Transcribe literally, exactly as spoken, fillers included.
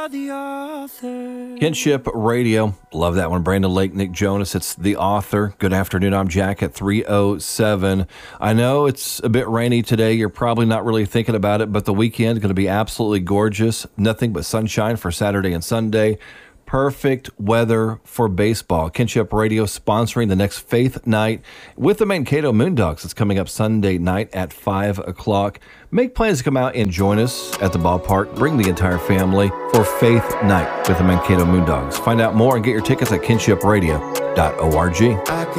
the author. Kinship Radio. Love that one. Brandon Lake, Nick Jonas. It's The Author. Good afternoon. I'm Jack at three oh seven. I know it's a bit rainy today. You're probably not really thinking about it, but the weekend is going to be absolutely gorgeous. Nothing but sunshine for Saturday and Sunday. Perfect weather for baseball. Kinship Radio sponsoring the next Faith Night with the Mankato Moondogs. It's coming up Sunday night at five o'clock. Make plans to come out and join us at the ballpark. Bring the entire family for Faith Night with the Mankato Moondogs. Find out more and get your tickets at kinship radio dot org.